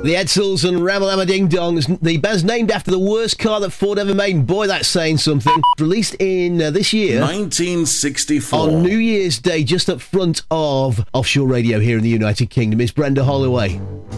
The Edsels and Ramalama Ding Dongs. The band's named after the worst car that Ford ever made. Boy, that's saying something. Released in this year. 1964. On New Year's Day, just up front of Offshore Radio here in the United Kingdom, is Brenda Holloway.